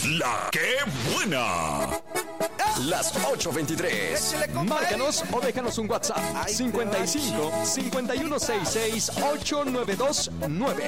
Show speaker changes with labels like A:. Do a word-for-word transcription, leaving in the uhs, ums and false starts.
A: La que buena. Las ocho veintitrés.
B: Márcanos o déjanos un WhatsApp. cincuenta y cinco, cincuenta y uno sesenta y seis, ochocientos noventa y dos nueve.